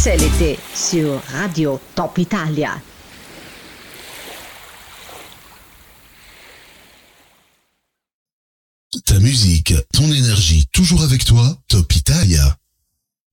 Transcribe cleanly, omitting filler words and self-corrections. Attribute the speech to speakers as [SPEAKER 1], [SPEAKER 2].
[SPEAKER 1] C'est l'été sur Radio Top Italia.
[SPEAKER 2] Ta musique, ton énergie, toujours avec toi, Top Italia.